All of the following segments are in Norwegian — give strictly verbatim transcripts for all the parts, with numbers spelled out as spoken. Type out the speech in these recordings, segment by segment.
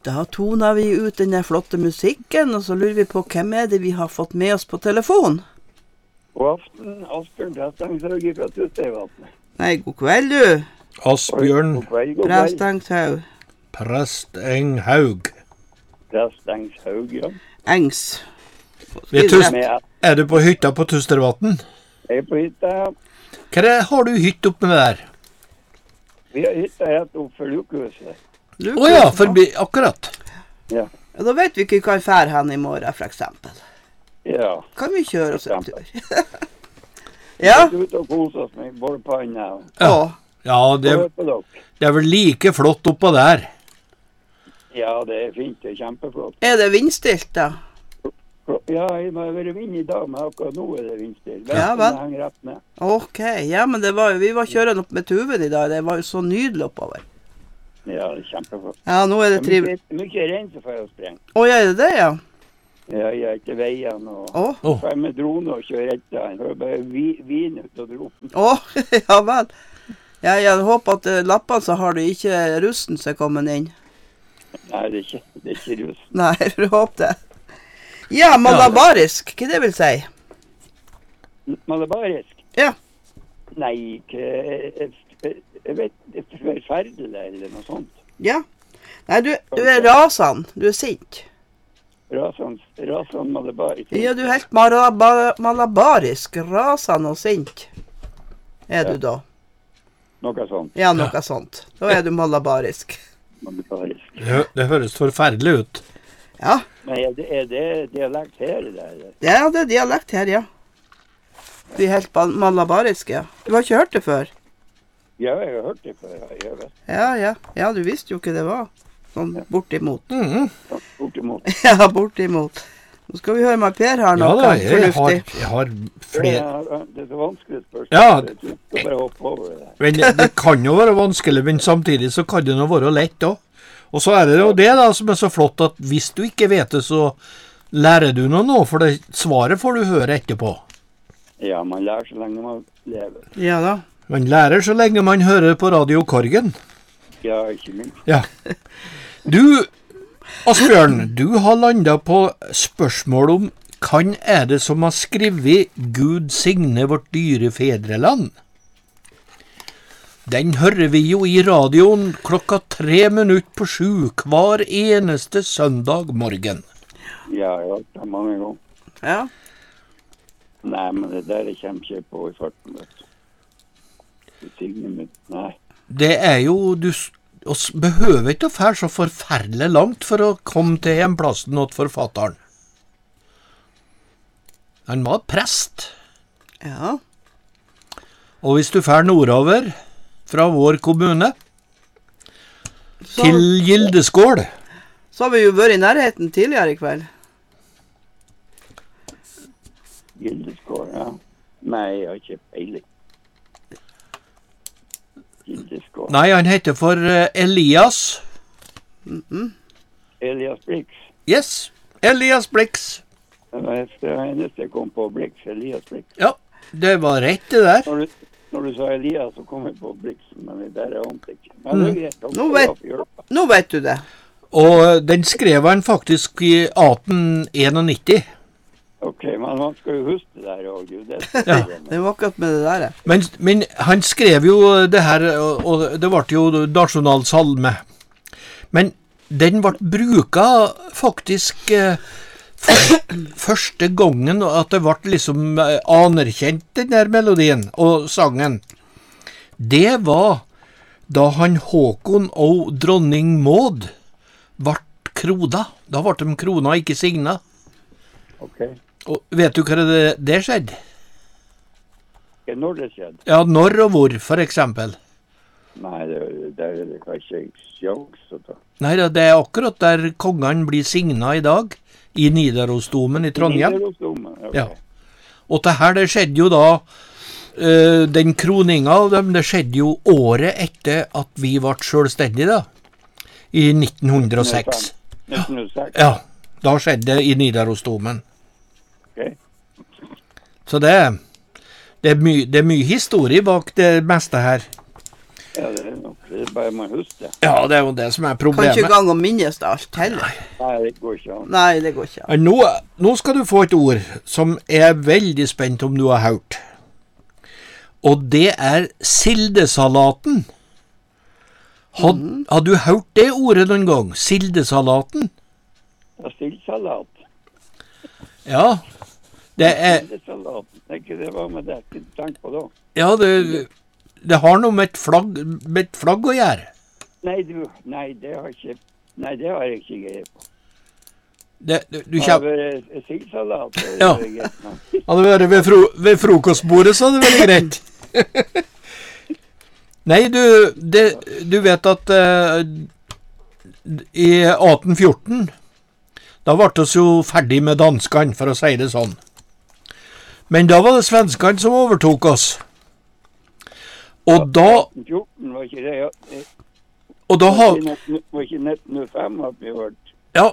Da toner vi ut den der flotte musikken, og så lurer vi på hvem er det vi har fått med oss på telefon. God aften, Asbjørn Prestenghaug fra Tustevatnet. Nei, god kveld du. Asbjørn God kveld, god kveld. Prestenghaug. Prestenghaug. Prestenghaug, ja. Engs. Ved Tust- Med, Er du på hytta på Tustervatn? jeg er på hytta, ja. Hva er det, har du hytt oppe med der? Vi har hytta rett opp for Lukehuset. Å ja, forbi, akkurat. Ja. Ja, da vet vi ikke hva vi fer hen i morgen, for eksempel. Ja. Kan vi kjøre oss en tur? Ja. Vi er ute og koser oss med både panna og Ja. Å, Ja, det, og på dere. det er vel like flott oppå der. Ja, det er fint, det er kjempeflott. er det vindstilt da? Ja, jeg må ha vært vind i dag, men akkurat nå er det vindstill. Ja, vel. Det henger rett ned. Ok, ja, men det var jo, vi var kjørende opp med tuven i dag, det var jo så nydelig oppover. Ja, det er kjempeflott. Ja, nå er det Det er trivelig. mye, mye rein som får å sprenge. Å, ja, er det det, ja? Ja, jeg er ikke veien og... Å, Å, Får med drone og kjøre etter han. Det er bare vi, vin ut og dro. å, ja vel. Ja, jeg håper at eh, lappene så har du ikke rusten som er kommet inn. Nei, det er ikke, det er ikke rus. Nei, jeg håper det. Ja, malabarisk, hva det vil si? Malabarisk? Ja. Nei, ikke... Jeg, jeg, jeg vet, det er forferdelig eller noe sånt. Ja. Nei, du, du er rasan, du er sint. Rasan, rasan malabarisk. Ja, du er helt malaba, malabarisk, rasan og sint. Er du da? Noe sånt. Ja, noe sånt. Da er du malabarisk. Malabarisk. det, det høres forferdelig ut. Ja, Men er det, er det dialekt her i det? Eller? ja, det er dialekt her, ja. Du er helt ba- malabarisk, ja. Du har ikke hørt det før? Ja, jeg har hørt det før. Jeg vet. Ja, ja. Ja, du visste jo ikke det var. Sånn bortimot. Mhm. Bortimot. Ja, bortimot. Nå skal vi høre med Per her Ja noe da, jeg har, fornuftig. jeg har Det flere. er, det er så vanskelig spørsmål. Ja. Du skal bare hoppe over det. Men det, det kan jo være vanskelig, men samtidig så kan det nå være lett også. Og så er det jo det da som er så flott, at hvis du ikke vet det, så lærer du noe nå, for det svaret får du høre etterpå. Ja, man lærer så lenge man lever. Ja da. Man lærer så lenge man hører på Radio Korgen. Ja, ikke minst. Ja. Du, Asbjørn, du har landet på spørsmål om hvem er det som har skrevet Gud signe vårt dyre fedreland? Den hører vi jo i radioen klokka tre minutter på sju hver eneste søndag morgen. Ja, jeg har hørt det mange ganger. Ja. Nei, men det der kommer ikke på i farten, vet du. Det signer mitt, nei. Det er jo, du s- oss behøver ikke å fære så forferdelig langt for å komme til en plassen åt forfatteren. Han var prest, Ja. og hvis du færer nordover fra vår kommune Så, til Gildeskål, så har vi jo vært i nærheten tidligere i kveld. Gildeskår, ja. Nei, jeg har ikke peiling. Gildeskår. nei, han heter for eh, Elias. Elias Blix. Yes, Elias Blix. Det var det eneste jeg kom på, Blix. Elias Blix. Ja, det var rett det der. Når du, når du sa Elias, så kom jeg på Blix, men det der er ante ikke. Men det er greit. Mm. Nå vet- Nå vet du det. Og eh, den skrev han faktisk i atten nittien. Ok, men man skal jo huske det der også, jo. Det, Ja. Det var akkurat med det der. Men, men han skrev jo det her, og og det ble jo nasjonalsalme. Men den ble bruka faktisk eh, for, første gangen at det ble liksom eh, anerkjent, den der melodien og sangen. Det var da han Håkon og dronning Maud ble kroda. Da ble de krona, ikke signa. ok. Og vet du hva det, det skjedde? Ja, når det skjedde? Ja, når og hvor, for eksempel. Nei, det, det er det kanskje ikke sjans å ta. Nei, det er akkurat der kongene blir signa i dag, i Nidarosdomen i Trondheim. Nidarosdomen, ok. Ja. Og det her, det skjedde jo da, eh, den kroninga av dem, det skjedde jo året etter at vi ble selvstendige da, i nitten hundre og seks. nitten null seks. Ja, da skjedde det i Nidarosdomen. Ok. Så det, det, er my, det er mye historie bak det meste her. Ja, det er nok det. det bare man husker. Ja, det er jo det som er Kan ikke problemet. engang å minnes det alt heller. Nei, det går ikke an. Nei, det går ikke an. Nå, nå skal du få et ord som jeg er veldig spent om du har hørt. Og det er sildesalaten. Had, Mhm. Har du hørt det ordet noen gang? Sildesalaten? Ja, sildsalat. Ja, det er, Sildesalat. Det er ikke det var med det. Ikke tenk på det. ja, det, det har noe med et flagg, med et flagg å gjøre. Nei, du, nei, det har ikke, nei, det har jeg ikke greie på. Det, du, du Det har kjem, vært sildsalat. det Ja. er greit nok. hadde det vært ved, fro, ved frokostbordet, så hadde det vært greit. Nei, du, det, du vet at eh, i atten fjorten, da ble vi jo ferdig med danskene, for å si det sånn. Men da var det svenskene som overtok oss. Og da, atten fjorten var ikke det, ja. Det og da var har, ikke nitten- var ikke nitten null fem at vi hørte. ja,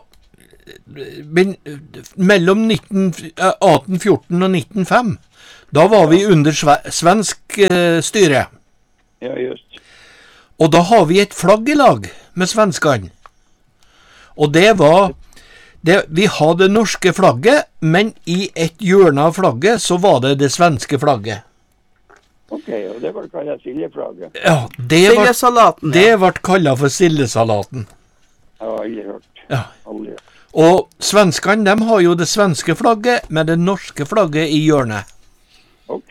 men eh, mellom nitten, eh, atten fjorten og nitten fem, da var vi under sve, svensk eh, styre. Ja, just. Og da har vi et flagg i lag med svenskene. Og det var det, vi hadde det norske flagget, men i et hjørne av flagget så var det det svenske flagget. Ok, og det var kallet sildeflagget. Ja, det ble, Sildesalaten, det ja. ble kallet for sildesalaten. Jeg har aldri hørt. Ja. Aldri hørt. Og svenskene, de har jo det svenske flagget med det norske flagget i hjørnet. Ok.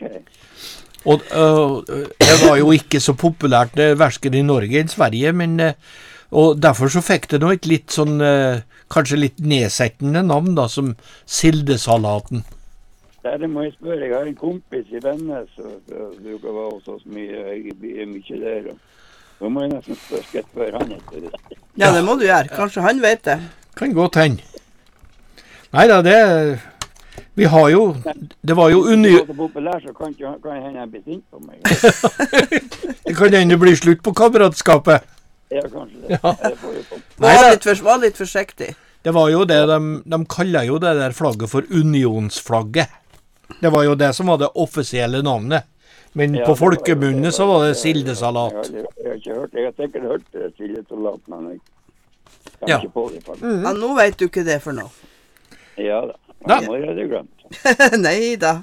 Og øh, det var jo ikke så populært det verken i Norge enn Sverige, men øh, og derfor så fikk det nå et litt sånn øh, kanskje litt nedsettende navn da, som sildesalaten. Der må jeg spørre, jeg har en kompis i Vennes, og og bruker være hos oss mye, jeg er mye der, og da må jeg nesten spørre, skal jeg spørre han etter det. Ja, det må du gjøre. Kanskje han vet det. Kan godt hende. Nei da, det vi har jo det var jo Hvis uni... jeg er så populær, så kan, ikke, kan jeg hende han blir sint på meg. Det kan hende det blir slutt på kameratskapet. Ja, kanskje det. Ja. Det får vi på. Nei Var da. litt, for, var litt forsiktig. Det var jo det, de, de kaller jo det der flagget for unionsflagget. Det var jo det som var det offisielle navnet. Men Ja, på det var jo- folkemunne så var det Jeg sildesalat. har, jeg har ikke hørt det. Jeg har sikkert hørt det, sildesalat, men jeg kan Ja. ikke på det faktisk. Mm. Ja, nå vet du ikke det for noe. Ja da. Da. Nå har jeg det glemt. Nei da.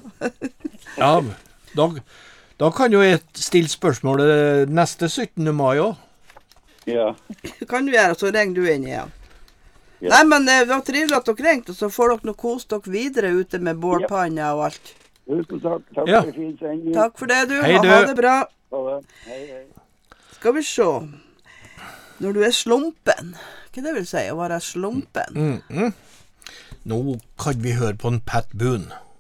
Ja, da, da kan jo jeg stille spørsmålet neste syttende mai òg. Ja. Det kan du gjøre, så ringer du inn igjen. Ja. Nei, men eh, det var trivelig at dere ringte, og så får dere nå kose dere videre ute med bålpanna og alt. Tusen takk. Takk Ja. for fin sending. Takk for det, du. Hei, Ha, du. ha det bra. Ha det. Hei, hei. Skal vi se. Når du er slumpen. Hva det vil si, å være slumpen? Mm -mm. Nå kan vi høre på en Pat Boone.